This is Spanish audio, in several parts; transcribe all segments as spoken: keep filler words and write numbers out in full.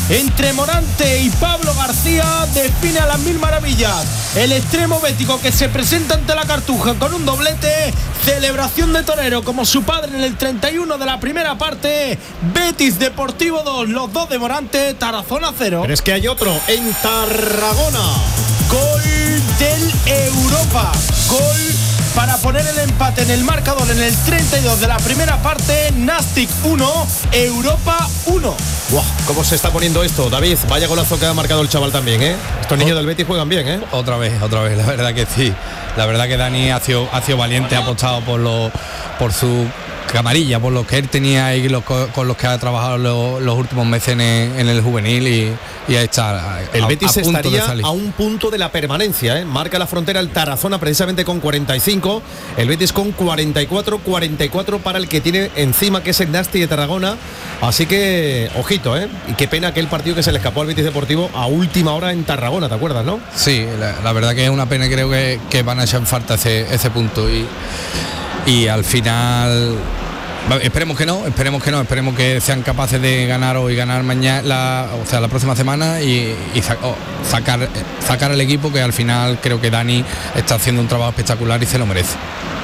entre Morante y Pablo García define a las mil maravillas. El extremo bético que se presenta ante la Cartuja con un doblete, celebración de torero como su padre en el treinta y uno de la primera parte. Betis Deportivo dos, los dos de Morante, Tarazona cero. Pero es que hay otro en Tarragona. Gol del Europa, gol para poner el empate en el marcador en el treinta y dos de la primera parte. Nastic uno, Europa uno. Wow, ¿cómo se está poniendo esto, David? Vaya golazo que ha marcado el chaval también, ¿eh? Estos niños del Betis juegan bien, ¿eh? Otra vez, otra vez, la verdad que sí. La verdad que Dani ha sido, ha sido valiente, ha apostado por, lo, por su camarilla, por lo que él tenía y los, con los que ha trabajado los, los últimos meses en el, en el juvenil y, y a estar a, el Betis a, a punto estaría de salir. A un punto de la permanencia, ¿eh? Marca la frontera el Tarazona precisamente con cuarenta y cinco, el Betis con cuarenta y cuatro, cuarenta y cuatro para el que tiene encima, que es el Nasti de Tarragona. Así que ojito, ¿eh? Y qué pena aquel partido que se le escapó al Betis Deportivo a última hora en Tarragona, ¿te acuerdas, no? Sí, la, la verdad que es una pena, creo que, que van a echar en falta ese, ese punto y, y al final esperemos que no, esperemos que no, esperemos que sean capaces de ganar hoy, ganar mañana, la, o sea, la próxima semana y, y sa- oh, sacar, sacar al equipo, que al final creo que Dani está haciendo un trabajo espectacular y se lo merece.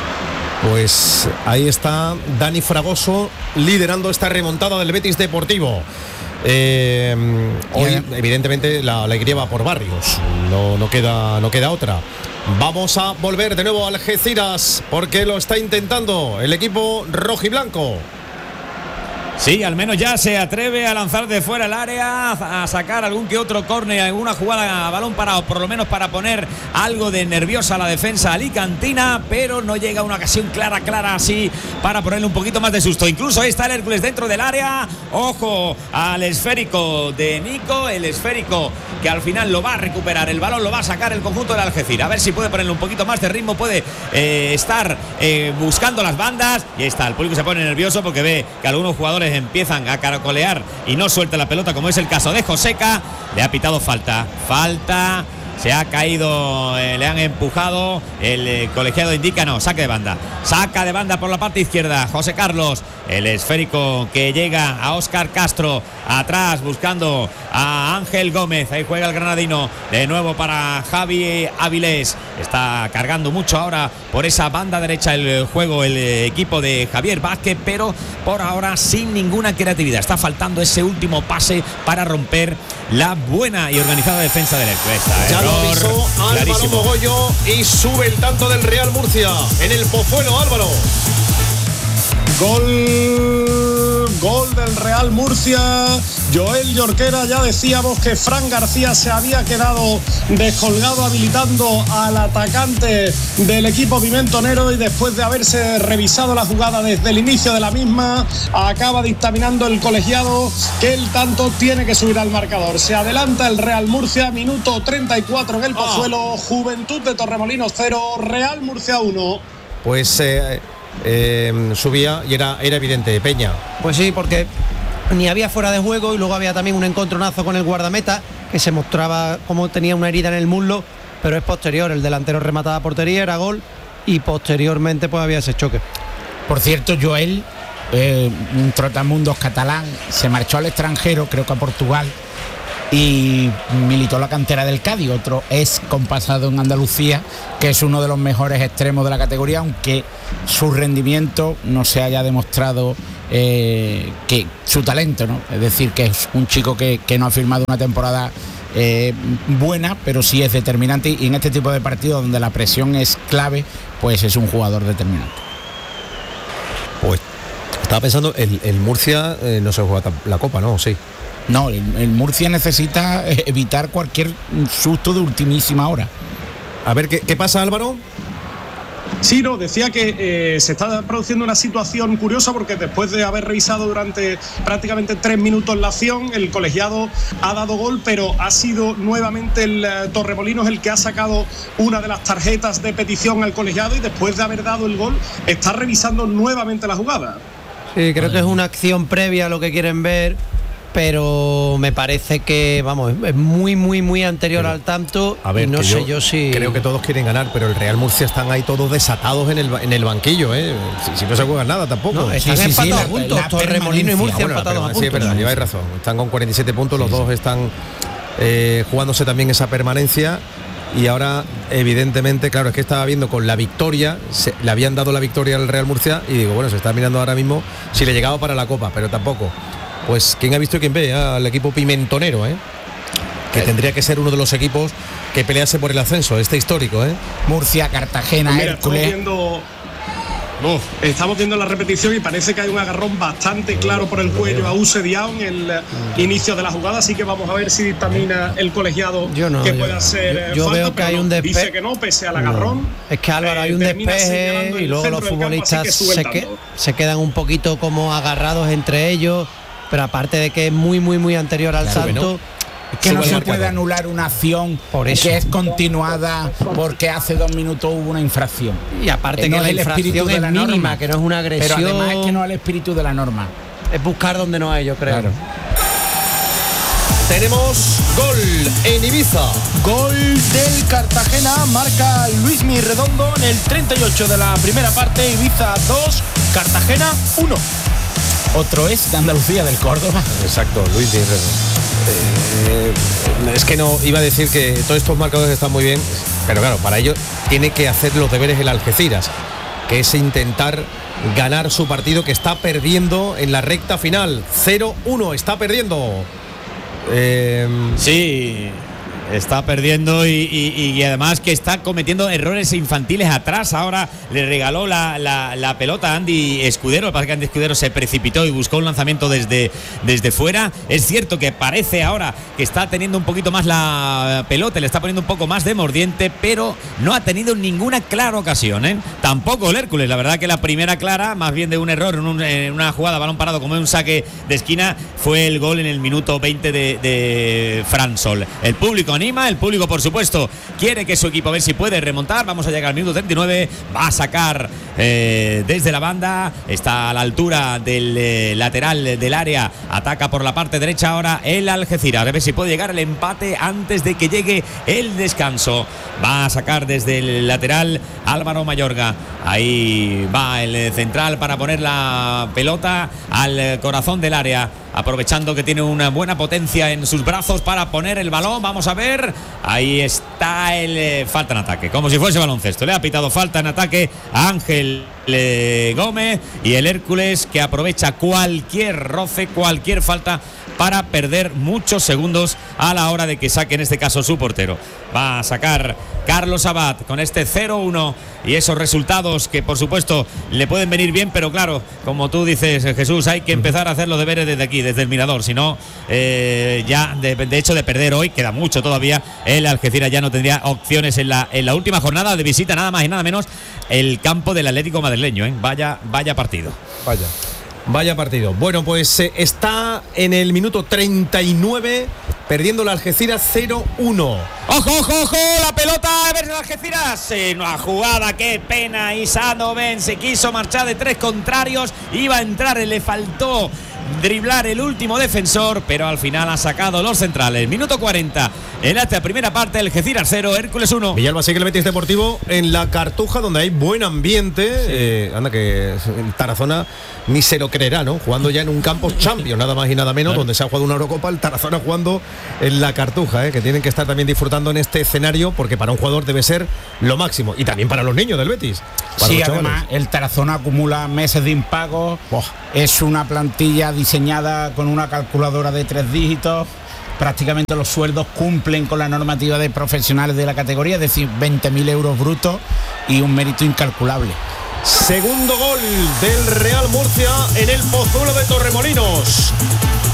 Pues ahí está Dani Fragoso liderando esta remontada del Betis Deportivo. Eh, hoy evidentemente la alegría va por Barrios, no, no, queda, no queda otra. Vamos a volver de nuevo a Algeciras porque lo está intentando el equipo rojiblanco. Sí, al menos ya se atreve a lanzar de fuera el área, a sacar algún que otro córner, alguna jugada a balón parado, por lo menos para poner algo de nerviosa a la defensa alicantina, pero no llega a una ocasión clara, clara así para ponerle un poquito más de susto. Incluso ahí está el Hércules dentro del área. Ojo al esférico de Nico, el esférico que al final lo va a recuperar, el balón lo va a sacar el conjunto del Algeciras. A ver si puede ponerle un poquito más de ritmo, puede eh, estar eh, buscando las bandas. Y ahí está, el público se pone nervioso porque ve que algunos jugadores empiezan a caracolear y no suelta la pelota, como es el caso de Joseca. Le ha pitado falta, falta, se ha caído, eh, le han empujado, el eh, colegiado indica no, saque de banda, saca de banda por la parte izquierda, José Carlos, el esférico que llega a Óscar Castro, atrás buscando a Ángel Gómez, ahí juega el granadino, de nuevo para Javi Avilés, está cargando mucho ahora por esa banda derecha el juego el equipo de Javier Vázquez, pero por ahora sin ninguna creatividad, está faltando ese último pase para romper la buena y organizada defensa del Hércules. Ya lo avisó Álvaro Mogollo y sube el tanto del Real Murcia en el Pozuelo. Álvaro. Gol, gol del Real Murcia. Joel Jorquera, ya decíamos que Fran García se había quedado descolgado habilitando al atacante del equipo pimentonero y después de haberse revisado la jugada desde el inicio de la misma, acaba dictaminando el colegiado que el tanto tiene que subir al marcador. Se adelanta el Real Murcia, minuto treinta y cuatro en el Pozuelo, Juventud de Torremolinos cero, Real Murcia uno. Pues eh, eh, subía y era, era evidente, Peña. Pues sí, porque ni había fuera de juego y luego había también un encontronazo con el guardameta que se mostraba como tenía una herida en el muslo, pero es posterior, el delantero remataba a portería, era gol y posteriormente pues había ese choque. Por cierto, Joel, eh, un trotamundos catalán, se marchó al extranjero, creo que a Portugal, y militó la cantera del Cádiz, otro es compasado en Andalucía, que es uno de los mejores extremos de la categoría, aunque su rendimiento no se haya demostrado eh, que su talento, ¿no? Es decir, que es un chico que, que no ha firmado una temporada eh, buena, pero sí es determinante, y en este tipo de partidos donde la presión es clave, pues es un jugador determinante. Pues estaba pensando, el, el Murcia eh, no se juega la Copa, ¿no? Sí. No, el, el Murcia necesita evitar cualquier susto de ultimísima hora. A ver, ¿qué, qué pasa, Álvaro? Sí, no, decía que eh, se está produciendo una situación curiosa porque después de haber revisado durante prácticamente tres minutos la acción, el colegiado ha dado gol, pero ha sido nuevamente el eh, Torremolinos el que ha sacado una de las tarjetas de petición al colegiado y después de haber dado el gol está revisando nuevamente la jugada. Sí, creo que es una acción previa a lo que quieren ver pero me parece que, vamos, es muy, muy, muy anterior pero, al tanto. A ver, y no que sé yo, yo si... Creo que todos quieren ganar, pero el Real Murcia están ahí todos desatados en el, en el banquillo, ¿eh? Si, si no se juegan nada tampoco. No, están Sí, sí, sí, empatados la- juntos, la Torremolino y Murcia Bueno, la empatados a permanencia, sí, es puntos. verdad, lleváis razón. Están con cuarenta y siete puntos, los dos están eh, jugándose también esa permanencia. Y ahora, evidentemente, claro, es que estaba viendo con la victoria, se, le habían dado la victoria al Real Murcia y digo, bueno, se está mirando ahora mismo si le llegaba para la Copa, pero tampoco. Pues quién ha visto y quién ve, ¿eh? Al equipo pimentonero, ¿eh? Que tendría que ser uno de los equipos que pelease por el ascenso, este histórico, ¿eh? Murcia, Cartagena, Mira, estamos Hércules. viendo, Uf, estamos viendo la repetición y parece que hay un agarrón bastante claro por el cuello a Use Diao en el inicio de la jugada, así que vamos a ver si dictamina el colegiado Yo no, que yo- pueda ser yo- yo falta, veo que pero hay no, un despe- dice que no, pese al agarrón. No. Es que Álvaro, eh, hay un termina señalando despeje el y luego centro los del campo, así futbolistas que sube el se, que- tanto. se quedan un poquito como agarrados entre ellos, pero aparte de que es muy, muy, muy anterior al Claro que salto. Es que no Sube el se marcador. puede anular una acción Por eso. que es continuada porque hace dos minutos hubo una infracción. Y aparte Eh, que no la es el espíritu infracción de es la mínima, norma. que no es una agresión. Pero además es que no es el espíritu de la norma. Es buscar donde no hay, yo creo. Claro. Tenemos gol en Ibiza. Gol del Cartagena, marca Luismi Redondo en el treinta y ocho de la primera parte. Ibiza dos, Cartagena uno. Otro es de Andalucía, del Córdoba. Exacto, Luis Díaz. Eh, es que no iba a decir que todos estos marcadores están muy bien, pero claro, para ello tiene que hacer los deberes el Algeciras, que es intentar ganar su partido que está perdiendo en la recta final. cero uno, está perdiendo. Eh, Sí, está perdiendo y, y- y además que está cometiendo errores infantiles atrás. Ahora le regaló la, la- la pelota a Andy Escudero. Lo que pasa es que Andy Escudero se precipitó y buscó un lanzamiento desde, desde fuera. Es cierto que parece ahora que está teniendo un poquito más la pelota, le está poniendo un poco más de mordiente, pero no ha tenido ninguna clara ocasión, ¿eh? Tampoco el Hércules. La verdad que la primera clara, más bien de un error en, un- en una jugada balón parado como en un saque de esquina, fue el gol en el minuto veinte de, de Fran Sol. El público anima, el público por supuesto quiere que su equipo a ver si puede remontar. Vamos a llegar al minuto treinta y nueve, va a sacar eh, desde la banda, está a la altura del eh, lateral del área, ataca por la parte derecha ahora el Algeciras, a ver si puede llegar el empate antes de que llegue el descanso. Va a sacar desde el lateral Álvaro Mayorga, ahí va el central para poner la pelota al corazón del área, aprovechando que tiene una buena potencia en sus brazos para poner el balón. Vamos a ver, ahí está el eh, falta en ataque, como si fuese baloncesto. Le ha pitado falta en ataque a Ángel eh, Gómez, y el Hércules que aprovecha cualquier roce, cualquier falta para perder muchos segundos a la hora de que saque en este caso su portero. Va a sacar Carlos Abad con este cero uno y esos resultados que por supuesto le pueden venir bien, pero claro, como tú dices, Jesús, hay que empezar a hacer los deberes desde aquí, desde el Mirador, si no eh, ya de, de hecho de perder hoy, queda mucho todavía, el Algeciras ya no tendría opciones en la, en la última jornada de visita, nada más y nada menos el campo del Atlético madrileño, ¿eh? Vaya, vaya partido. Vaya. Vaya partido. Bueno, pues eh, está en el minuto treinta y nueve, perdiendo la Algeciras cero uno. ¡Ojo, ojo, ojo! La pelota a ver de Algeciras. En una jugada, qué pena. Isanoven se quiso marchar de tres contrarios. Iba a entrar, le faltó driblar el último defensor, pero al final ha sacado los centrales. Minuto cuarenta. En esta primera parte, Algeciras cero, Hércules uno. Villalba sigue el Betis Deportivo en la Cartuja, donde hay buen ambiente. Eh, anda, que el Tarazona ni se lo creerá, ¿no? Jugando ya en un campo Champions, nada más y nada menos, donde se ha jugado una Eurocopa, el Tarazona jugando en la Cartuja, ¿eh? Que tienen que estar también disfrutando en este escenario, porque para un jugador debe ser lo máximo. Y también para los niños del Betis. Para Sí, los chavales. además el Tarazona acumula meses de impagos. Es una plantilla diseñada con una calculadora de tres dígitos. Prácticamente los sueldos cumplen con la normativa de profesionales de la categoría, es decir, veinte mil euros brutos y un mérito incalculable. Segundo gol del Real Murcia en el Pozuelo de Torremolinos.